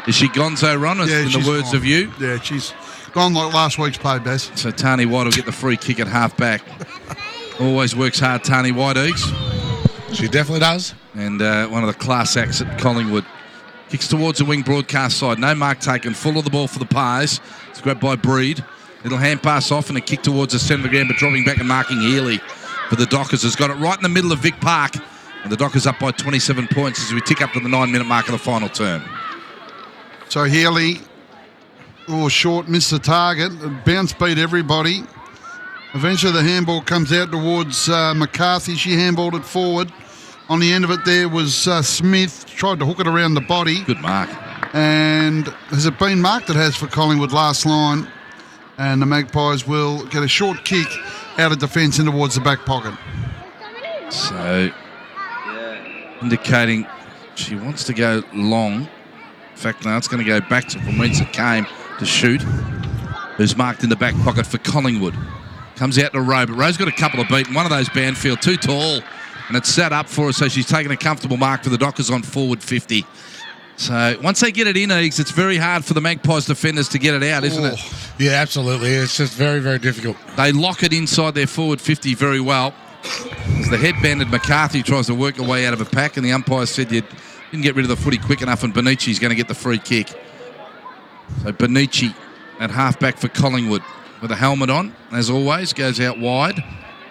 Is she gonzo, Ron, in the words gone. of you? Yeah, she's gone like last week's pay, Baz. So Tani White will get the free kick at half-back. Always works hard, Tani White, Eags. She definitely does. And one of the class acts at Collingwood. Kicks towards the wing broadcast side. No mark taken. Full of the ball for the Pies. It's grabbed by Breed. Little hand pass off and a kick towards the centre of the ground, but dropping back and marking Healy for the Dockers. Has got it right in the middle of Vic Park. And the Dockers up by 27 points as we tick up to the 9-minute mark of the final term. So Healy, short, missed the target. Bounce beat everybody. Eventually the handball comes out towards McCarthy. She handballed it forward. On the end of it there was Smith. Tried to hook it around the body. Good mark. And has it been marked? It has for Collingwood last line. And the Magpies will get a short kick out of defence in towards the back pocket. So, indicating she wants to go long. In fact, now it's going to go back to from whence it came to shoot. Who's marked in the back pocket for Collingwood. Comes out to Rowe, but Rowe's got a couple of beat. One of those Banfield, too tall. And it's set up for her, so she's taking a comfortable mark for the Dockers on forward 50. So once they get it in, Eags, it's very hard for the Magpies defenders to get it out, isn't it? Yeah, absolutely. It's just very, very difficult. They lock it inside their forward 50 very well. As the head-banded McCarthy tries to work her way out of a pack, and the umpire said you didn't get rid of the footy quick enough, and Bonici's going to get the free kick. So Bonici at half-back for Collingwood with a helmet on, as always, goes out wide.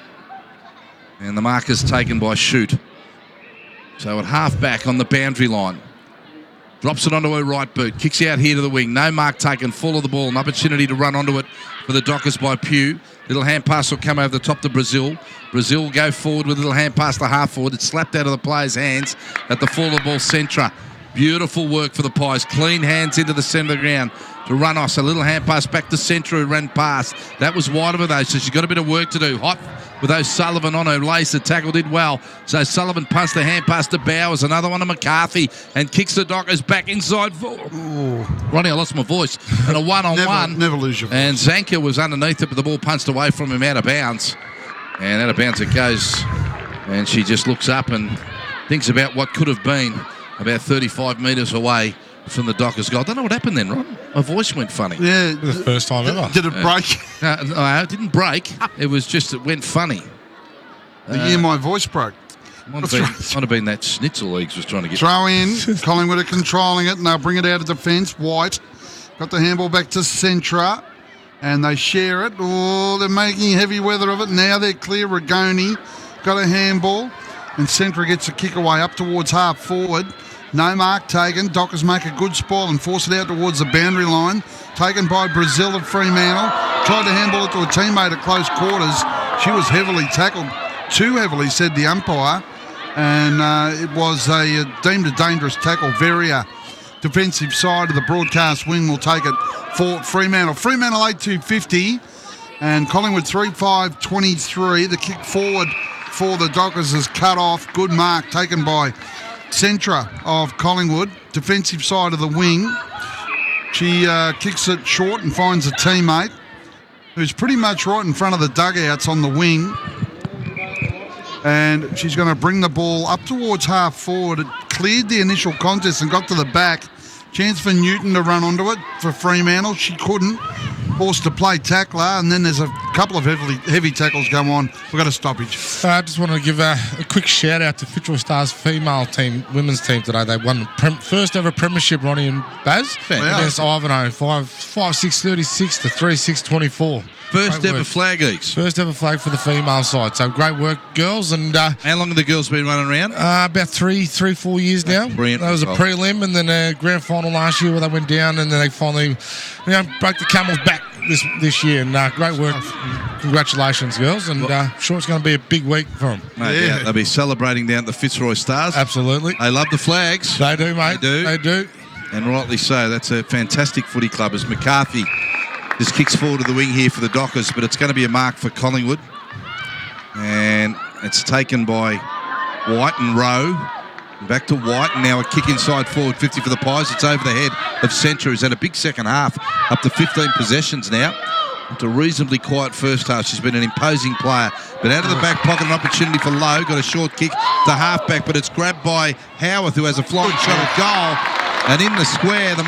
And the mark is taken by Shute. So at half-back on the boundary line. Drops it onto her right boot. Kicks out here to the wing. No mark taken. Full of the ball. An opportunity to run onto it for the Dockers by Pugh. Little hand pass will come over the top to Brazil. Brazil will go forward with a little hand pass to half forward. It's slapped out of the player's hands at the full of the ball centre. Beautiful work for the Pies. Clean hands into the centre of the ground to Runos. A little hand pass back to Centra who ran past. That was wide of her though, so she's got a bit of work to do. Hot with O'Sullivan on her lace. The tackle did well. So Sullivan punts the hand pass to Bowers. Another one to McCarthy and kicks the Dockers back inside. Ronnie, I lost my voice. And a one-on-one. Never lose your voice. And Zanka was underneath it, but the ball punched away from him out of bounds. And out of bounds it goes. And she just looks up and thinks about what could have been about 35 metres away from the Dockers goal. I don't know what happened then, Ron. My voice went funny. Yeah. The first time ever. Did it break? No, it didn't break. It was just, it went funny. The year my voice broke. Might have been that Schnitzel Leagues was trying to get. Throw in. Collingwood are controlling it, and they'll bring it out of defence. White got the handball back to Centra, and they share it. Oh, they're making heavy weather of it. Now they're clear. Rigoni got a handball, and Centra gets a kick away up towards half forward. No mark taken. Dockers make a good spoil and force it out towards the boundary line. Taken by Brazil of Fremantle. Tried to handball it to a teammate at close quarters. She was heavily tackled. Too heavily, said the umpire. And it was deemed a dangerous tackle. Veria, defensive side of the broadcast wing, will take it for Fremantle. Fremantle 8-2-50 and Collingwood 3-5-23. The kick forward for the Dockers is cut off. Good mark taken by Centra of Collingwood, defensive side of the wing. She kicks it short and finds a teammate who's pretty much right in front of the dugouts on the wing. And she's going to bring the ball up towards half forward. It cleared the initial contest and got to the back. Chance for Newton to run onto it for Fremantle. She couldn't. Forced to play tackler, and then there's a couple of heavy tackles go on. We've got a stoppage. I just want to give a quick shout out to Fitzroy Stars female team, women's team today. They won the first ever premiership, Ronnie and Baz, against Ivanhoe, 5-6-36 to 3-6-24. First ever flag, Eats. First ever flag for the female side. So great work, girls. And how long have the girls been running around? About 3-4 years now. Brilliant. That was a prelim, and then a grand final last year where they went down, and then they finally, broke the camel's back this year. And great work. Congratulations, girls. And I'm sure it's going to be a big week for them. Yeah, they'll be celebrating down at the Fitzroy Stars. Absolutely. They love the flags. They do, mate. They do. And rightly so. That's a fantastic footy club as McCarthy just kicks forward to the wing here for the Dockers, but it's going to be a mark for Collingwood. And it's taken by White and Rowe. Back to White, and now a kick inside forward 50 for the Pies. It's over the head of Centra, who's had a big second half, up to 15 possessions now. After a reasonably quiet first half, she's been an imposing player. But out of the back pocket, an opportunity for Lowe. Got a short kick to halfback, but it's grabbed by Howarth, who has a flying shot at goal. And in the square, the